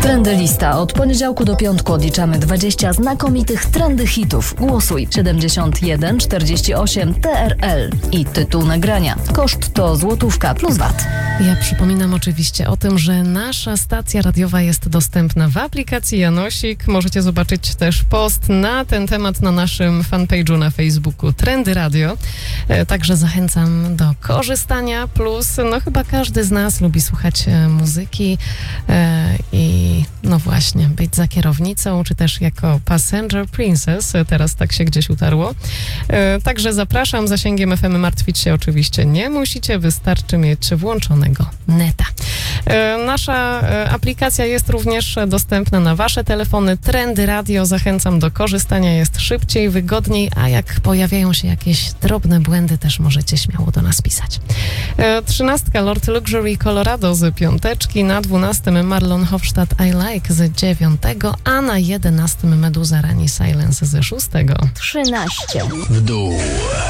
Trendy Lista. Od poniedziałku do piątku odliczamy 20 znakomitych trendy hitów. Głosuj 71 48 TRL i tytuł nagrania. Koszt to złotówka plus VAT. Ja przypominam oczywiście o tym, że nasza stacja radiowa jest dostępna w aplikacji Janosik. Możecie zobaczyć też post na ten temat na naszym fanpage'u na Facebooku Trendy Radio. Także zachęcam do korzystania. Plus, no chyba każdy z nas lubi słuchać muzyki i no właśnie, być za kierownicą, czy też jako passenger princess. Teraz tak się gdzieś utarło. Także zapraszam. Zasięgiem FM martwić się oczywiście nie musicie. Wystarczy mieć włączonego neta. Nasza aplikacja jest również dostępna na wasze telefony. Trendy Radio. Zachęcam do korzystania. Jest szybciej, wygodniej, a jak pojawiają się jakieś drobne błędy, też możecie śmiało do nas pisać. 13. Lord Luxury Colorado z piąteczki. Na 12. Marlon Hofstadt I Like z 9. A na 11. Meduza Rani Silence z 6. 13. W dół.